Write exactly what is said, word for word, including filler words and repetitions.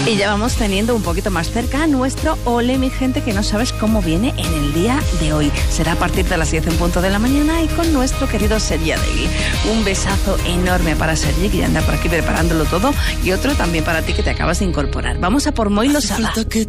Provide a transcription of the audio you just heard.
Y ya vamos teniendo un poquito más cerca a nuestro Ole, mi gente, que no sabes cómo viene en el día de hoy. Será a partir de las diez en punto de la mañana y con nuestro querido Sergi Adegui. Un besazo enorme para Sergi, que ya anda por aquí preparándolo todo, y otro también para ti, que te acabas de incorporar. Vamos a por Moi Losada. Hace falta que